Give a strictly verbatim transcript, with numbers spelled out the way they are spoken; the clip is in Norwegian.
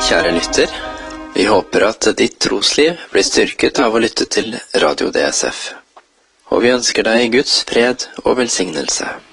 Kjære lytter, vi håper at ditt trosliv blir styrket av å lytte til Radio D S F. Og vi ønsker deg Guds fred og velsignelse.